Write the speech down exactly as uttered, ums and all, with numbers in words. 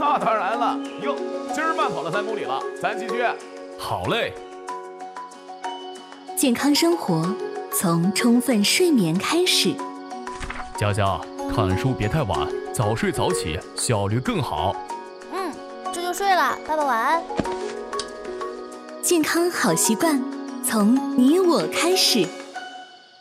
那当然了。哟，今儿慢跑了三公里了，咱继续。 好嘞。 健康生活从充分睡眠开始。 佳佳，看书别太晚，早睡早起，效率更好。 嗯，这就睡了，爸爸晚安。 健康好习惯从你我开始。